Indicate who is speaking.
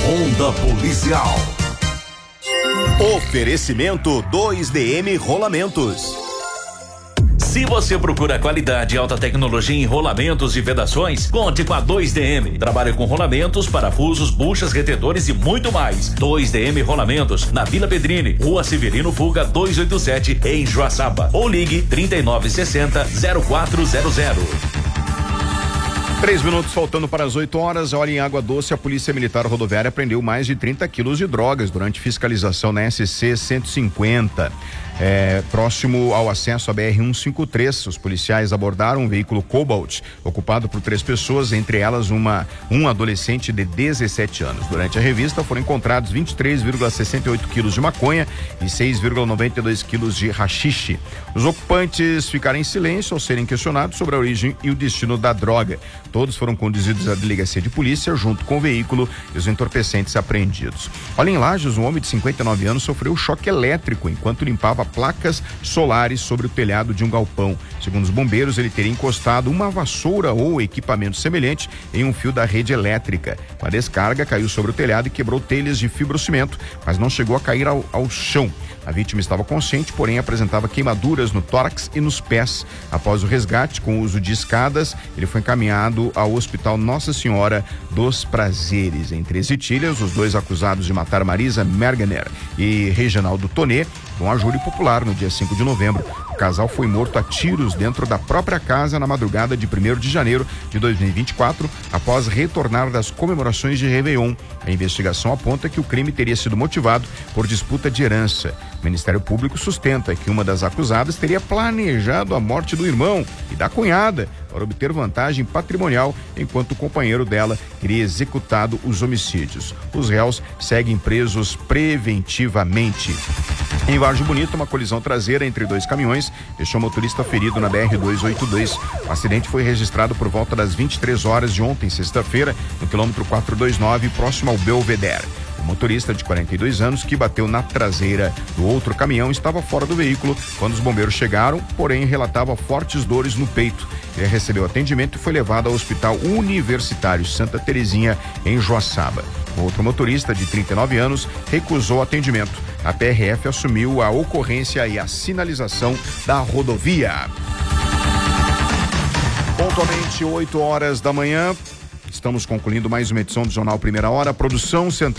Speaker 1: Ronda Policial. Oferecimento 2DM Rolamentos. Se você procura qualidade e alta tecnologia em rolamentos e vedações, conte com a 2DM. Trabalha com rolamentos, parafusos, buchas, retedores e muito mais. 2DM Rolamentos, na Vila Pedrini, Rua Severino Fuga 287, em Joaçaba. Ou ligue 3960-0400.
Speaker 2: 3 minutos faltando para as 8 horas. Olha, em Água Doce, a Polícia Militar Rodoviária prendeu mais de 30 quilos de drogas durante fiscalização na SC 150. Próximo ao acesso à BR-153, os policiais abordaram um veículo Cobalt ocupado por 3 pessoas, entre elas um adolescente de 17 anos. Durante a revista foram encontrados 23,68 quilos de maconha e 6,92 quilos de haxixe. Os ocupantes ficaram em silêncio ao serem questionados sobre a origem e o destino da droga. Todos foram conduzidos à delegacia de polícia junto com o veículo e os entorpecentes apreendidos. Olha, em Lages, um homem de 59 anos sofreu choque elétrico enquanto limpava placas solares sobre o telhado de um galpão. Segundo os bombeiros, ele teria encostado uma vassoura ou equipamento semelhante em um fio da rede elétrica. Com a descarga, caiu sobre o telhado e quebrou telhas de fibrocimento, mas não chegou a cair ao chão. A vítima estava consciente, porém apresentava queimaduras no tórax e nos pés. Após o resgate, com o uso de escadas, ele foi encaminhado ao Hospital Nossa Senhora dos Prazeres. Em Três Itilhas, os 2 acusados de matar Marisa Mergener e Reginaldo Tonê vão a júri popular no dia 5 de novembro. O casal foi morto a tiros dentro da própria casa na madrugada de 1º de janeiro de 2024, após retornar das comemorações de Réveillon. A investigação aponta que o crime teria sido motivado por disputa de herança. O Ministério Público sustenta que uma das acusadas teria planejado a morte do irmão e da cunhada para obter vantagem patrimonial, enquanto o companheiro dela teria executado os homicídios. Os réus seguem presos preventivamente. Em Vargem Bonita, uma colisão traseira entre 2 caminhões deixou o motorista ferido na BR-282. O acidente foi registrado por volta das 23 horas de ontem, sexta-feira, no quilômetro 429, próximo ao Belvedere. O motorista de 42 anos, que bateu na traseira do outro caminhão, estava fora do veículo quando os bombeiros chegaram, porém relatava fortes dores no peito. Ele recebeu atendimento e foi levado ao Hospital Universitário Santa Terezinha, em Joaçaba. O outro motorista, de 39 anos, recusou atendimento. A PRF assumiu a ocorrência e a sinalização da rodovia. Pontualmente 8 horas da manhã, estamos concluindo mais uma edição do Jornal Primeira Hora. Produção central